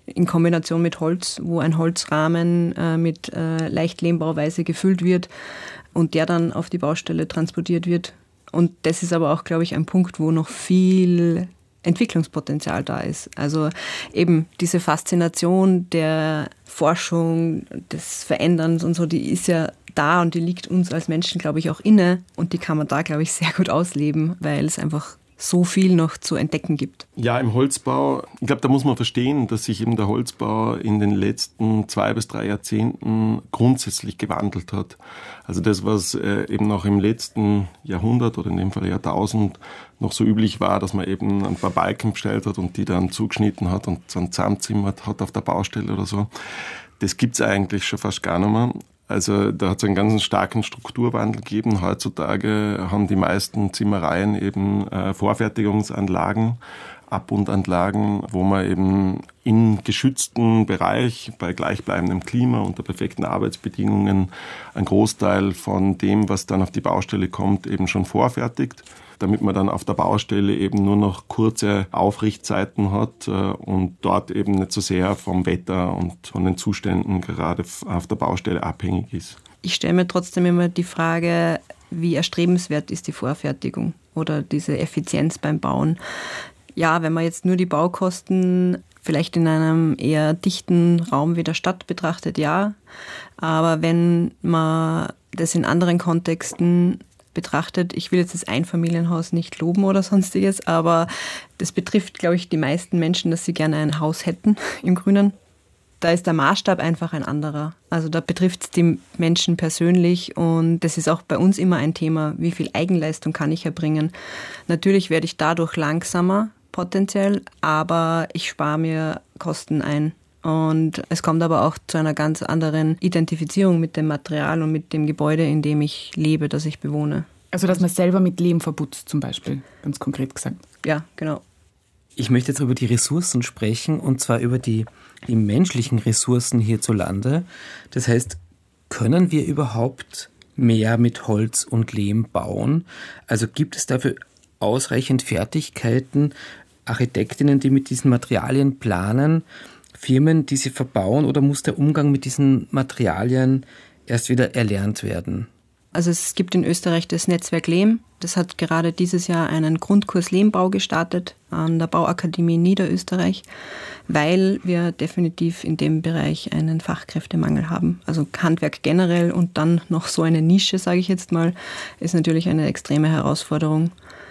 in Kombination mit Holz, wo ein Holzrahmen mit Leichtlehmbauweise gefüllt wird und der dann auf die Baustelle transportiert wird. Und das ist aber auch, glaube ich, ein Punkt, wo noch viel Entwicklungspotenzial da ist. Also eben diese Faszination der Forschung, des Veränderns und so, die ist ja da und die liegt uns als Menschen, glaube ich, auch inne. Und die kann man da, glaube ich, sehr gut ausleben, weil es einfach so viel noch zu entdecken gibt. Ja, im Holzbau, ich glaube, da muss man verstehen, dass sich eben der Holzbau in den letzten 2 bis 3 Jahrzehnten grundsätzlich gewandelt hat. Also das, was eben noch im letzten Jahrhundert oder in dem Fall Jahrtausend noch so üblich war, dass man eben ein paar Balken bestellt hat und die dann zugeschnitten hat und dann zusammenzimmert hat auf der Baustelle oder so, das gibt's eigentlich schon fast gar nicht mehr. Also da hat es einen ganz starken Strukturwandel gegeben. Heutzutage haben die meisten Zimmereien eben Vorfertigungsanlagen, Abbundanlagen, wo man eben in geschützten Bereich bei gleichbleibendem Klima unter perfekten Arbeitsbedingungen einen Großteil von dem, was dann auf die Baustelle kommt, eben schon vorfertigt, damit man dann auf der Baustelle eben nur noch kurze Aufrichtzeiten hat und dort eben nicht so sehr vom Wetter und von den Zuständen gerade auf der Baustelle abhängig ist. Ich stelle mir trotzdem immer die Frage, wie erstrebenswert ist die Vorfertigung oder diese Effizienz beim Bauen. Ja, wenn man jetzt nur die Baukosten vielleicht in einem eher dichten Raum wie der Stadt betrachtet, ja. Aber wenn man das in anderen Kontexten betrachtet, ich will jetzt das Einfamilienhaus nicht loben oder sonstiges, aber das betrifft, glaube ich, die meisten Menschen, dass sie gerne ein Haus hätten im Grünen. Da ist der Maßstab einfach ein anderer. Also da betrifft es die Menschen persönlich und das ist auch bei uns immer ein Thema, wie viel Eigenleistung kann ich erbringen. Natürlich werde ich dadurch langsamer potenziell, aber ich spare mir Kosten ein. Und es kommt aber auch zu einer ganz anderen Identifizierung mit dem Material und mit dem Gebäude, in dem ich lebe, das ich bewohne. Also dass man selber mit Lehm verputzt zum Beispiel, ganz konkret gesagt. Ja, genau. Ich möchte jetzt über die Ressourcen sprechen, und zwar über die menschlichen Ressourcen hierzulande. Das heißt, können wir überhaupt mehr mit Holz und Lehm bauen? Also gibt es dafür ausreichend Fertigkeiten, Architektinnen, die mit diesen Materialien planen, Firmen, die sie verbauen, oder muss der Umgang mit diesen Materialien erst wieder erlernt werden? Also es gibt in Österreich das Netzwerk Lehm. Das hat gerade dieses Jahr einen Grundkurs Lehmbau gestartet an der Bauakademie Niederösterreich, weil wir definitiv in dem Bereich einen Fachkräftemangel haben. Also Handwerk generell und dann noch so eine Nische, sage ich jetzt mal, ist natürlich eine extreme Herausforderung.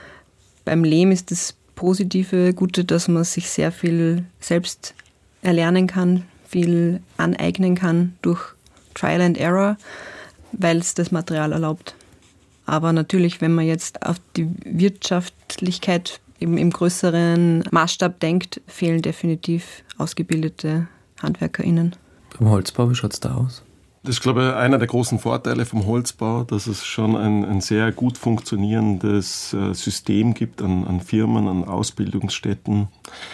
Beim Lehm ist das positive Gute, dass man sich sehr viel selbst erlernen kann, viel aneignen kann durch Trial and Error, weil es das Material erlaubt. Aber natürlich, wenn man jetzt auf die Wirtschaftlichkeit eben im größeren Maßstab denkt, fehlen definitiv ausgebildete HandwerkerInnen. Beim Holzbau, wie schaut es da aus? Das ist, glaube ich, einer der großen Vorteile vom Holzbau, dass es schon ein sehr gut funktionierendes System gibt an Firmen, an Ausbildungsstätten.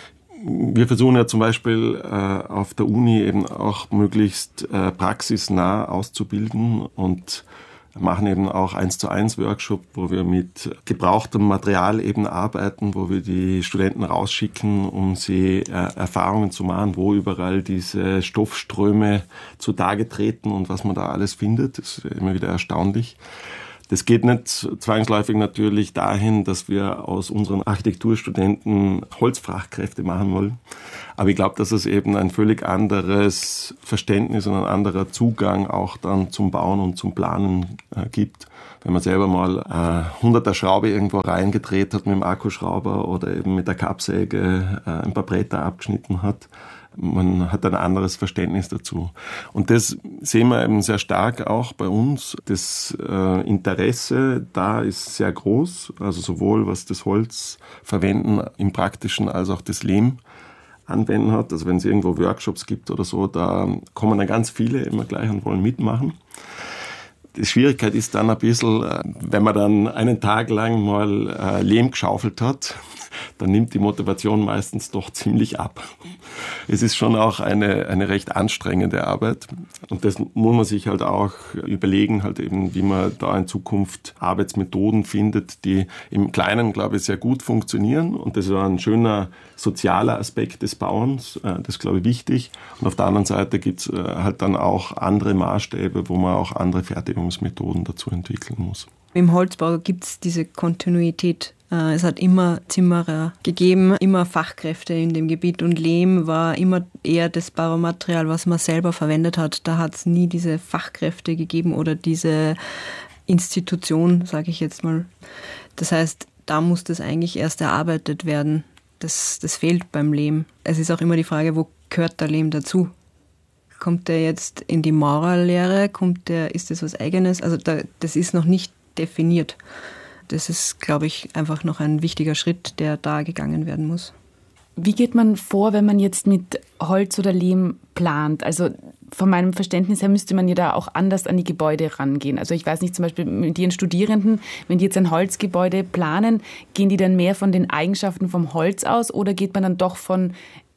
Wir versuchen ja zum Beispiel auf der Uni eben auch möglichst praxisnah auszubilden und machen eben auch 1:1 Workshop, wo wir mit gebrauchtem Material eben arbeiten, wo wir die Studenten rausschicken, um sie Erfahrungen zu machen, wo überall diese Stoffströme zutage treten und was man da alles findet. Das ist immer wieder erstaunlich. Das geht nicht zwangsläufig natürlich dahin, dass wir aus unseren Architekturstudenten Holzfachkräfte machen wollen. Aber ich glaube, dass es eben ein völlig anderes Verständnis und ein anderer Zugang auch dann zum Bauen und zum Planen gibt. Wenn man selber mal 100er Schraube irgendwo reingedreht hat mit dem Akkuschrauber oder eben mit der Kappsäge ein paar Bretter abgeschnitten hat. Man hat ein anderes Verständnis dazu. Und das sehen wir eben sehr stark auch bei uns. Das Interesse da ist sehr groß, also sowohl was das Holzverwenden im Praktischen als auch das Lehmanwenden hat. Also wenn es irgendwo Workshops gibt oder so, da kommen dann ganz viele immer gleich und wollen mitmachen. Die Schwierigkeit ist dann ein bisschen, wenn man dann einen Tag lang mal Lehm geschaufelt hat, dann nimmt die Motivation meistens doch ziemlich ab. Es ist schon auch eine recht anstrengende Arbeit und das muss man sich halt auch überlegen, halt eben, wie man da in Zukunft Arbeitsmethoden findet, die im Kleinen, glaube ich, sehr gut funktionieren und das ist ein schöner sozialer Aspekt des Bauens, das ist, glaube ich, wichtig und auf der anderen Seite gibt es halt dann auch andere Maßstäbe, wo man auch andere Fertigungsmethoden dazu entwickeln muss. Im Holzbau gibt es diese Kontinuität. Es hat immer Zimmerer gegeben, immer Fachkräfte in dem Gebiet und Lehm war immer eher das Baumaterial, was man selber verwendet hat. Da hat es nie diese Fachkräfte gegeben oder diese Institution, sage ich jetzt mal. Das heißt, da muss das eigentlich erst erarbeitet werden. Das fehlt beim Lehm. Es ist auch immer die Frage, wo gehört der Lehm dazu? Kommt der jetzt in die Maurerlehre? Ist das was Eigenes? Also das ist noch nicht definiert. Das ist, glaube ich, einfach noch ein wichtiger Schritt, der da gegangen werden muss. Wie geht man vor, wenn man jetzt mit Holz oder Lehm plant? Also von meinem Verständnis her müsste man ja da auch anders an die Gebäude rangehen. Also ich weiß nicht, zum Beispiel mit Ihren Studierenden, wenn die jetzt ein Holzgebäude planen, gehen die dann mehr von den Eigenschaften vom Holz aus oder geht man dann doch von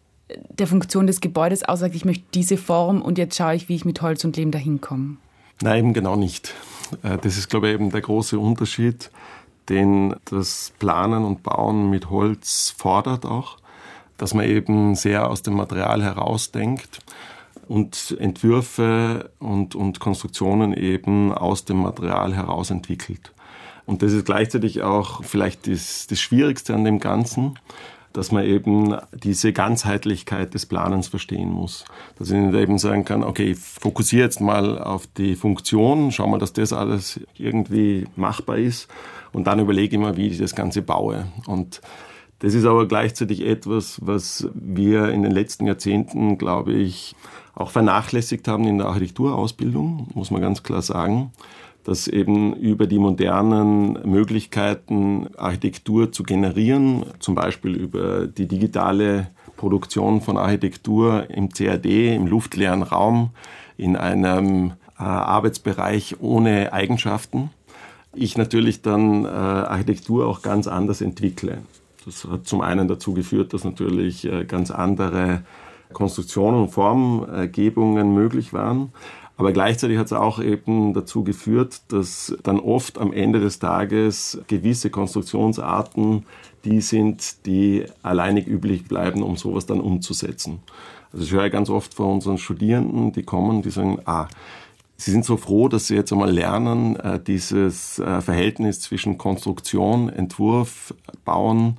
der Funktion des Gebäudes aus, sagt, ich möchte diese Form und jetzt schaue ich, wie ich mit Holz und Lehm dahin komme? Nein, eben genau nicht. Das ist, glaube ich, eben der große Unterschied, den das Planen und Bauen mit Holz fordert auch, dass man eben sehr aus dem Material herausdenkt und Entwürfe und Konstruktionen eben aus dem Material heraus entwickelt. Und das ist gleichzeitig auch vielleicht das Schwierigste an dem Ganzen, dass man eben diese Ganzheitlichkeit des Planens verstehen muss. Dass ich nicht eben sagen kann, okay, ich fokussiere jetzt mal auf die Funktion, schau mal, dass das alles irgendwie machbar ist und dann überlege ich mal, wie ich das Ganze baue. Und das ist aber gleichzeitig etwas, was wir in den letzten Jahrzehnten, glaube ich, auch vernachlässigt haben in der Architekturausbildung, muss man ganz klar sagen, dass eben über die modernen Möglichkeiten, Architektur zu generieren, zum Beispiel über die digitale Produktion von Architektur im CAD, im luftleeren Raum, in einem Arbeitsbereich ohne Eigenschaften, ich natürlich dann Architektur auch ganz anders entwickle. Das hat zum einen dazu geführt, dass natürlich ganz andere Konstruktionen und Formgebungen möglich waren. Aber gleichzeitig hat es auch eben dazu geführt, dass dann oft am Ende des Tages gewisse Konstruktionsarten die sind, die alleinig üblich bleiben, um sowas dann umzusetzen. Also ich höre ganz oft von unseren Studierenden, die kommen, die sagen, sie sind so froh, dass sie jetzt einmal lernen, dieses Verhältnis zwischen Konstruktion, Entwurf, Bauen,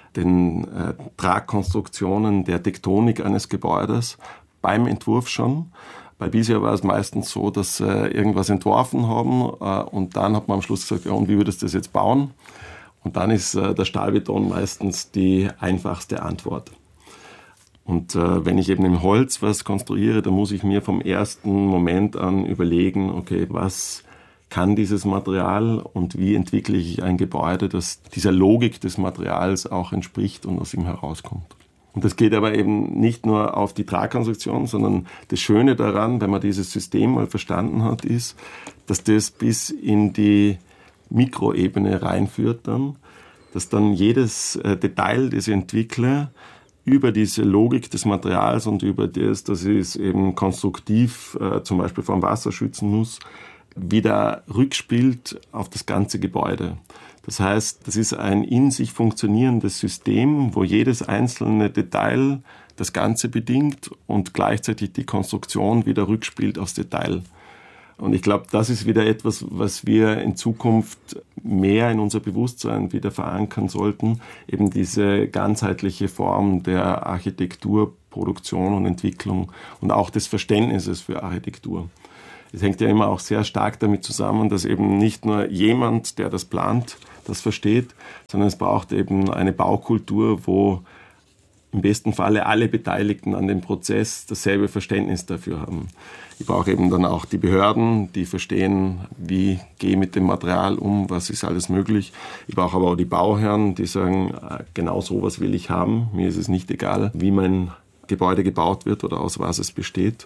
den Tragkonstruktionen, der Tektonik eines Gebäudes beim Entwurf schon. Weil bisher war es meistens so, dass sie irgendwas entworfen haben und dann hat man am Schluss gesagt, ja, und wie würdest du das jetzt bauen? Und dann ist der Stahlbeton meistens die einfachste Antwort. Und wenn ich eben im Holz was konstruiere, dann muss ich mir vom ersten Moment an überlegen, okay, was kann dieses Material und wie entwickle ich ein Gebäude, das dieser Logik des Materials auch entspricht und aus ihm herauskommt. Und das geht aber eben nicht nur auf die Tragkonstruktion, sondern das Schöne daran, wenn man dieses System mal verstanden hat, ist, dass das bis in die Mikroebene reinführt dann, dass dann jedes Detail, das ich entwickle, über diese Logik des Materials und über das, dass ich es eben konstruktiv zum Beispiel vor dem Wasser schützen muss, wieder rückspielt auf das ganze Gebäude. Das heißt, das ist ein in sich funktionierendes System, wo jedes einzelne Detail das Ganze bedingt und gleichzeitig die Konstruktion wieder rückspielt aufs Detail. Und ich glaube, das ist wieder etwas, was wir in Zukunft mehr in unser Bewusstsein wieder verankern sollten. Eben diese ganzheitliche Form der Architektur, Produktion und Entwicklung und auch des Verständnisses für Architektur. Es hängt ja immer auch sehr stark damit zusammen, dass eben nicht nur jemand, der das plant, das versteht, sondern es braucht eben eine Baukultur, wo im besten Falle alle Beteiligten an dem Prozess dasselbe Verständnis dafür haben. Ich brauche eben dann auch die Behörden, die verstehen, wie gehe ich mit dem Material um, was ist alles möglich. Ich brauche aber auch die Bauherren, die sagen, genau sowas will ich haben. Mir ist es nicht egal, wie mein Gebäude gebaut wird oder aus was es besteht.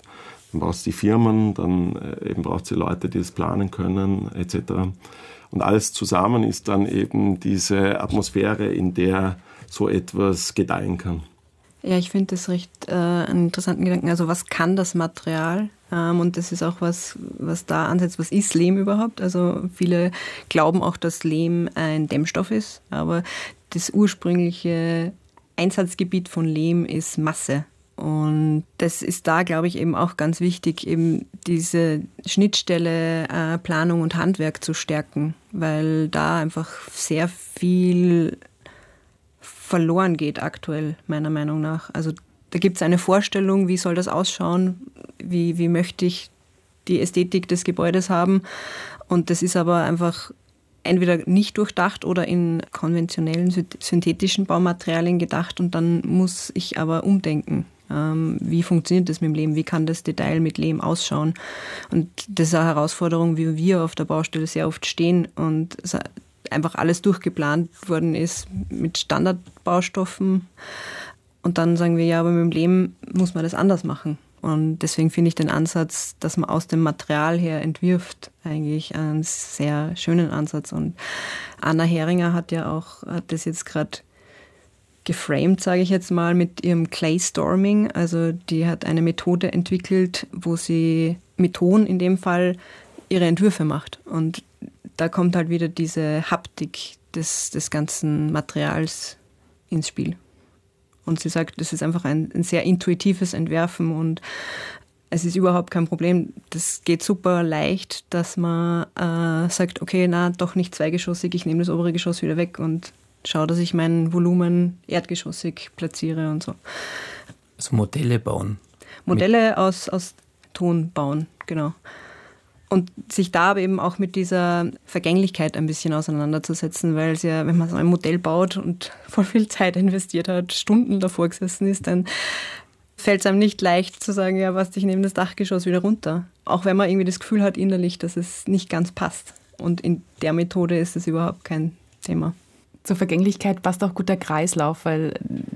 dann braucht es die Firmen, dann eben braucht es die Leute, die das planen können, etc. Und alles zusammen ist dann eben diese Atmosphäre, in der so etwas gedeihen kann. Ja, ich finde das recht einen interessanten Gedanken. Also was kann das Material? Und das ist auch was da ansetzt. Was ist Lehm überhaupt? Also viele glauben auch, dass Lehm ein Dämmstoff ist, aber das ursprüngliche Einsatzgebiet von Lehm ist Masse. Und das ist da, glaube ich, eben auch ganz wichtig, eben diese Schnittstelle Planung und Handwerk zu stärken, weil da einfach sehr viel verloren geht aktuell, meiner Meinung nach. Also da gibt es eine Vorstellung, wie soll das ausschauen, wie möchte ich die Ästhetik des Gebäudes haben. Und das ist aber einfach entweder nicht durchdacht oder in konventionellen, synthetischen Baumaterialien gedacht und dann muss ich aber umdenken. Wie funktioniert das mit dem Lehm? Wie kann das Detail mit Lehm ausschauen? Und das ist eine Herausforderung, wie wir auf der Baustelle sehr oft stehen und einfach alles durchgeplant worden ist mit Standardbaustoffen. Und dann sagen wir, ja, aber mit dem Lehm muss man das anders machen. Und deswegen finde ich den Ansatz, dass man aus dem Material her entwirft, eigentlich einen sehr schönen Ansatz. Und Anna Heringer hat das jetzt gerade geframed, sage ich jetzt mal, mit ihrem Clay Storming. Also die hat eine Methode entwickelt, wo sie mit Ton in dem Fall ihre Entwürfe macht. Und da kommt halt wieder diese Haptik des ganzen Materials ins Spiel. Und sie sagt, das ist einfach ein sehr intuitives Entwerfen und es ist überhaupt kein Problem. Das geht super leicht, dass man sagt, okay, doch nicht zweigeschossig, ich nehme das obere Geschoss wieder weg und schaue, dass ich mein Volumen erdgeschossig platziere und so. Also Modelle bauen. Modelle aus Ton bauen, genau. Und sich da aber eben auch mit dieser Vergänglichkeit ein bisschen auseinanderzusetzen, weil es ja, wenn man so ein Modell baut und voll viel Zeit investiert hat, Stunden davor gesessen ist, dann fällt es einem nicht leicht zu sagen, ja, ich nehme das Dachgeschoss wieder runter. Auch wenn man irgendwie das Gefühl hat innerlich, dass es nicht ganz passt. Und in der Methode ist es überhaupt kein Thema. Zur Vergänglichkeit passt auch gut der Kreislauf, weil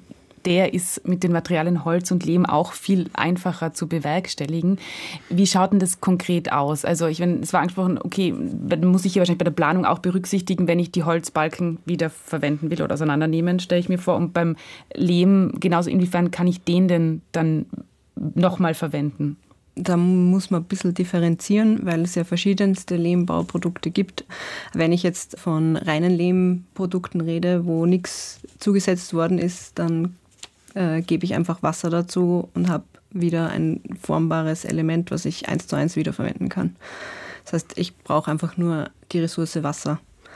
der ist mit den Materialien Holz und Lehm auch viel einfacher zu bewerkstelligen. Wie schaut denn das konkret aus? Also es war angesprochen, okay, muss ich hier wahrscheinlich bei der Planung auch berücksichtigen, wenn ich die Holzbalken wieder verwenden will oder auseinandernehmen, stelle ich mir vor. Und beim Lehm genauso, inwiefern kann ich den denn dann nochmal verwenden? Da muss man ein bisschen differenzieren, weil es ja verschiedenste Lehmbauprodukte gibt. Wenn ich jetzt von reinen Lehmprodukten rede, wo nichts zugesetzt worden ist, dann gebe ich einfach Wasser dazu und habe wieder ein formbares Element, was ich 1:1 wiederverwenden kann. Das heißt, ich brauche einfach nur die Ressource Wasser.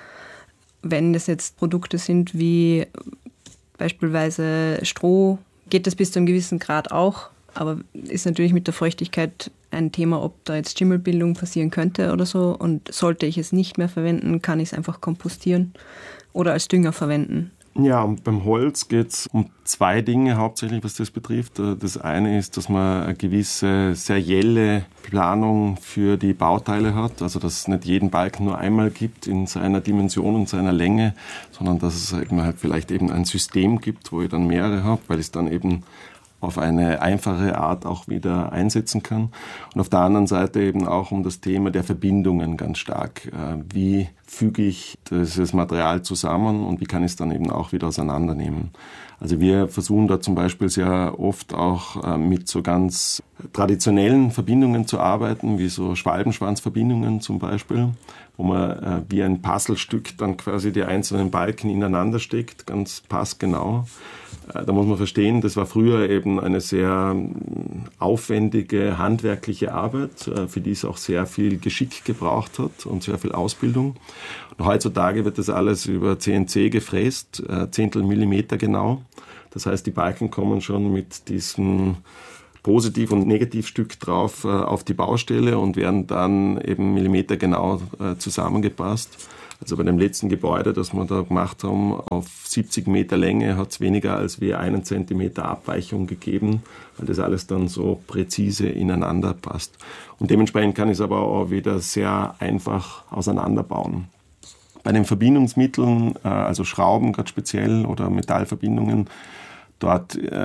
Wenn es jetzt Produkte sind wie beispielsweise Stroh, geht das bis zu einem gewissen Grad auch, aber ist natürlich mit der Feuchtigkeit ein Thema, ob da jetzt Schimmelbildung passieren könnte oder so. Und sollte ich es nicht mehr verwenden, kann ich es einfach kompostieren oder als Dünger verwenden. Ja, und beim Holz geht es um zwei Dinge hauptsächlich, was das betrifft. Das eine ist, dass man eine gewisse serielle Planung für die Bauteile hat, also dass es nicht jeden Balken nur einmal gibt in seiner Dimension und seiner Länge, sondern dass es eben halt vielleicht eben ein System gibt, wo ich dann mehrere habe, weil ich es dann eben auf eine einfache Art auch wieder einsetzen kann. Und auf der anderen Seite eben auch um das Thema der Verbindungen ganz stark. Wie füge ich dieses Material zusammen und wie kann ich es dann eben auch wieder auseinandernehmen? Also wir versuchen da zum Beispiel sehr oft auch mit so ganz traditionellen Verbindungen zu arbeiten, wie so Schwalbenschwanzverbindungen zum Beispiel, wo man wie ein Puzzlestück dann quasi die einzelnen Balken ineinander steckt, ganz passgenau. Da muss man verstehen, das war früher eben eine sehr aufwendige handwerkliche Arbeit, für die es auch sehr viel Geschick gebraucht hat und sehr viel Ausbildung. Und heutzutage wird das alles über CNC gefräst, Zehntel Millimeter genau. Das heißt, die Balken kommen schon mit diesem Positiv- und Negativstück drauf auf die Baustelle und werden dann eben millimetergenau zusammengepasst. Also bei dem letzten Gebäude, das wir da gemacht haben, auf 70 Meter Länge hat es weniger als wie 1 Zentimeter Abweichung gegeben, weil das alles dann so präzise ineinander passt. Und dementsprechend kann ich es aber auch wieder sehr einfach auseinanderbauen. Bei den Verbindungsmitteln, also Schrauben ganz speziell oder Metallverbindungen, dort